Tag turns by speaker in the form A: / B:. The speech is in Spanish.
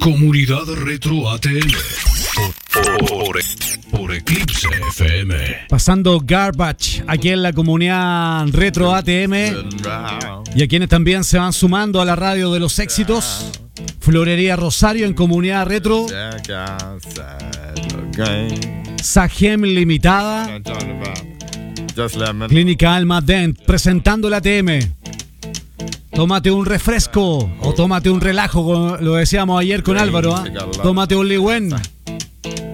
A: Comunidad Retro ATM por Eclipse FM.
B: Pasando Garbage aquí en la comunidad Retro ATM y a quienes también se van sumando a la radio de los éxitos. Florería Rosario en comunidad Retro. Sagem Limitada. Clínica Alma Dent presentando la ATM. Tómate un refresco o tómate un relajo, como lo decíamos ayer con Álvaro. Tómate un ligüen.